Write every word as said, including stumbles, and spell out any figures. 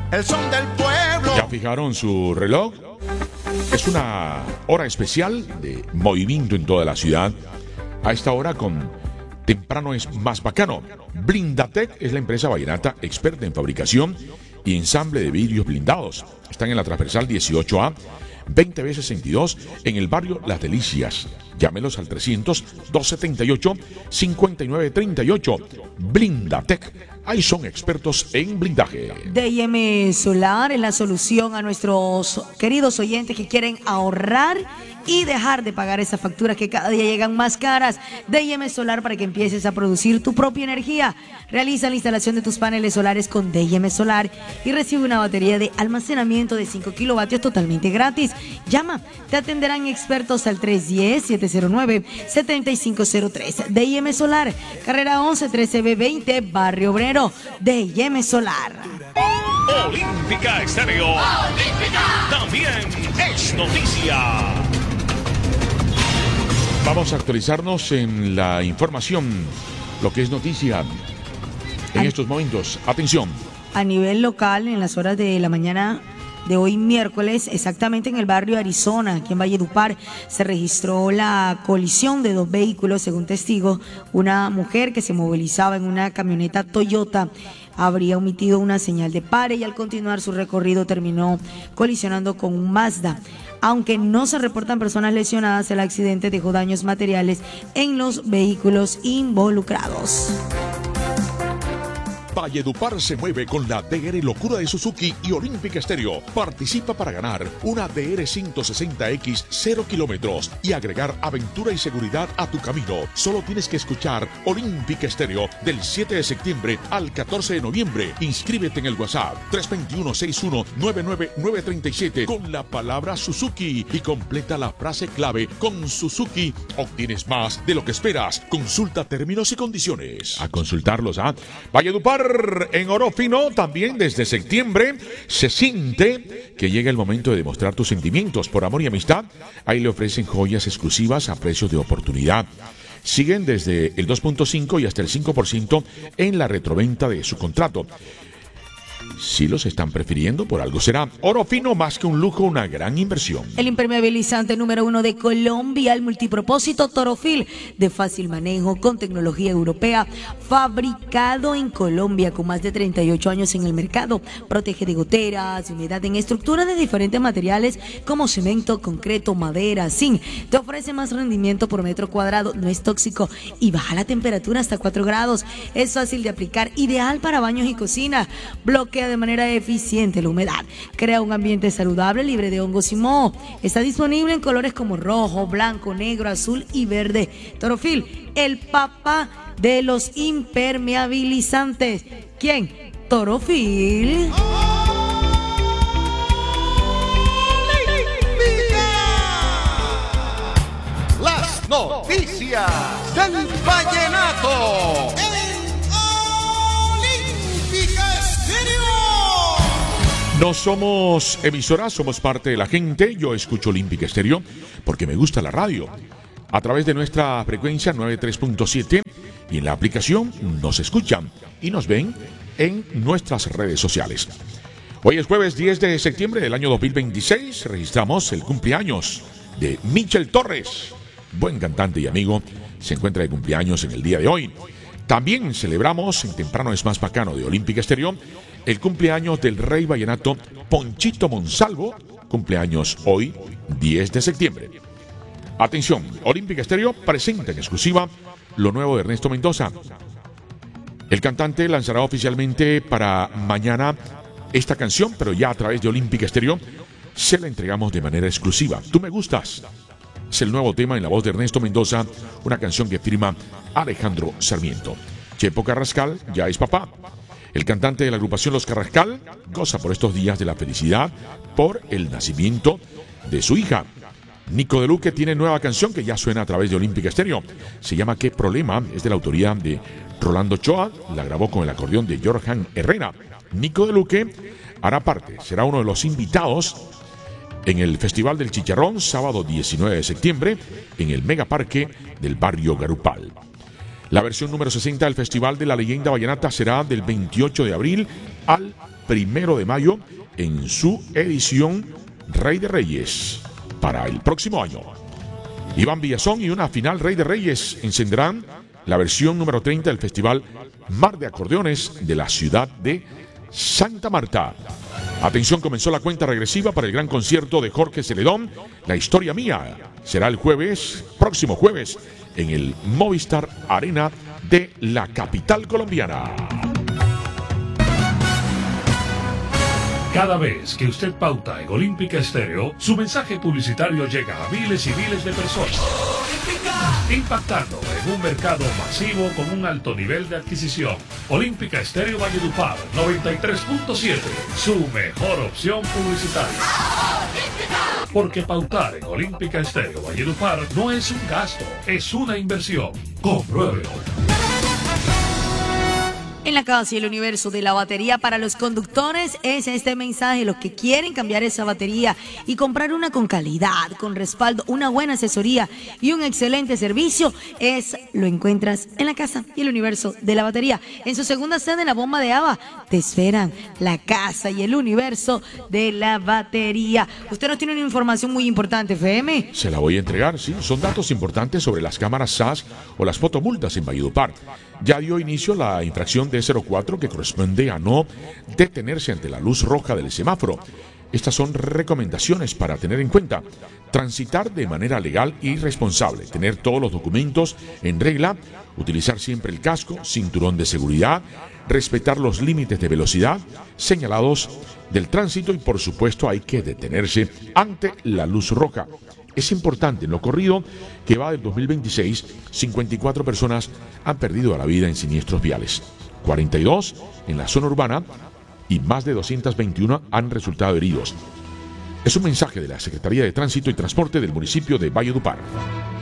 el son del pueblo. ¿Ya fijaron su reloj? Es una hora especial de movimiento en toda la ciudad. A esta hora con temprano es más bacano. Blindatec es la empresa vallenata experta en fabricación y ensamble de vidrios blindados. Están en la transversal dieciocho A, veinte B sesenta y dos, en el barrio Las Delicias. Llámelos al trescientos, doscientos setenta y ocho, cincuenta y nueve treinta y ocho. Blindatec. Ahí son expertos en blindaje. D I M Solar es la solución a nuestros queridos oyentes que quieren ahorrar y dejar de pagar esas facturas que cada día llegan más caras. D I M Solar para que empieces a producir tu propia energía. Realiza la instalación de tus paneles solares con D I M Solar y recibe una batería de almacenamiento de cinco kilovatios totalmente gratis. Llama, te atenderán expertos al tres uno cero, siete cero nueve, siete cinco cero tres. D I M Solar, carrera once, trece B veinte, Barrio Obrero. D I M Solar. Olímpica Estéreo. Olímpica. También es noticia. Vamos a actualizarnos en la información, lo que es noticia en estos momentos. Atención. A nivel local, en las horas de la mañana de hoy miércoles, exactamente en el barrio Arizona, aquí en Valledupar, se registró la colisión de dos vehículos. Según testigos, una mujer que se movilizaba en una camioneta Toyota habría omitido una señal de pare y al continuar su recorrido terminó colisionando con un Mazda. Aunque no se reportan personas lesionadas, el accidente dejó daños materiales en los vehículos involucrados. Valledupar se mueve con la D R Locura de Suzuki y Olímpica Estéreo. Participa para ganar una D R ciento sesenta X cero kilómetros y agregar aventura y seguridad a tu camino. Solo tienes que escuchar Olímpica Estéreo del siete de septiembre al catorce de noviembre. Inscríbete en el WhatsApp tres dos uno, seis uno nueve nueve nueve tres siete con la palabra Suzuki y completa la frase clave con Suzuki. Obtienes más de lo que esperas. Consulta términos y condiciones. A consultarlos, ¿ah? Valledupar. En Oro Fino, también desde septiembre, se siente que llega el momento de demostrar tus sentimientos por amor y amistad. Ahí le ofrecen joyas exclusivas a precios de oportunidad. Siguen desde el dos punto cinco y hasta el cinco por ciento en la retroventa de su contrato. Si los están prefiriendo, por algo será. Oro Fino, más que un lujo, una gran inversión. El impermeabilizante número uno de Colombia, el multipropósito Torofil, de fácil manejo, con tecnología europea, fabricado en Colombia, con más de treinta y ocho años en el mercado. Protege de goteras, humedad en estructuras de diferentes materiales como cemento, concreto, madera, zinc. Te ofrece más rendimiento por metro cuadrado, no es tóxico y baja la temperatura hasta cuatro grados. Es fácil de aplicar, ideal para baños y cocina. Bloquea de manera eficiente la humedad, crea un ambiente saludable libre de hongos y moho. Está disponible en colores como rojo, blanco, negro, azul y verde. Torofil, el papá de los impermeabilizantes. ¿Quién? Torofil. Las noticias del vallenato. No somos emisoras, somos parte de la gente. Yo escucho Olímpica Estéreo porque me gusta la radio. A través de nuestra frecuencia noventa y tres punto siete y en la aplicación nos escuchan y nos ven en nuestras redes sociales. Hoy es jueves diez de septiembre del año dos mil veintiséis. Registramos el cumpleaños de Michel Torres. Buen cantante y amigo, se encuentra de cumpleaños en el día de hoy. También celebramos en Temprano es más bacano de Olímpica Estéreo el cumpleaños del rey vallenato Ponchito Monsalvo, cumpleaños hoy, diez de septiembre. Atención, Olímpica Estéreo presenta en exclusiva lo nuevo de Ernesto Mendoza. El cantante lanzará oficialmente para mañana esta canción, pero ya a través de Olímpica Estéreo se la entregamos de manera exclusiva. Tú me gustas. Es el nuevo tema en la voz de Ernesto Mendoza, una canción que firma Alejandro Sarmiento. Chepo Carrascal ya es papá. El cantante de la agrupación Los Carrascal goza por estos días de la felicidad por el nacimiento de su hija. Nico de Luque tiene nueva canción que ya suena a través de Olímpica Estéreo. Se llama ¿Qué problema? Es de la autoría de Rolando Ochoa. La grabó con el acordeón de Jorjan Herrera. Nico de Luque hará parte, será uno de los invitados en el Festival del Chicharrón, sábado diecinueve de septiembre, en el Megaparque del barrio Garupal. La versión número sesenta del Festival de la Leyenda Vallenata será del veintiocho de abril al primero de mayo en su edición Rey de Reyes para el próximo año. Iván Villazón y una final Rey de Reyes encenderán la versión número treinta del Festival Mar de Acordeones de la ciudad de Santa Marta. Atención, comenzó la cuenta regresiva para el gran concierto de Jorge Celedón, La Historia Mía. Será el jueves, próximo jueves, en el Movistar Arena de la capital colombiana. Cada vez que usted pauta en Olímpica Estéreo, su mensaje publicitario llega a miles y miles de personas, impactando en un mercado masivo con un alto nivel de adquisición. Olímpica Estéreo Valledupar noventa y tres punto siete, su mejor opción publicitaria. Porque pautar en Olímpica Estéreo Valledupar no es un gasto, es una inversión. Compruébelo. En la casa y el universo de la batería para los conductores es este mensaje. Los que quieren cambiar esa batería y comprar una con calidad, con respaldo, una buena asesoría y un excelente servicio, es lo encuentras en la casa y el universo de la batería. En su segunda sede en la Bomba de Ava te esperan la casa y el universo de la batería. Usted nos tiene una información muy importante, F M. Se la voy a entregar, sí. Son datos importantes sobre las cámaras S A S o las fotomultas en Valledupar. Ya dio inicio la infracción de cero cuatro que corresponde a no detenerse ante la luz roja del semáforo. Estas son recomendaciones para tener en cuenta. Transitar de manera legal y responsable, tener todos los documentos en regla, utilizar siempre el casco, cinturón de seguridad, respetar los límites de velocidad señalados del tránsito y por supuesto hay que detenerse ante la luz roja. Es importante, en lo corrido que va del dos mil veintiséis, cincuenta y cuatro personas han perdido la vida en siniestros viales, cuarenta y dos en la zona urbana y más de doscientos veintiuno han resultado heridos. Es un mensaje de la Secretaría de Tránsito y Transporte del municipio de Valledupar.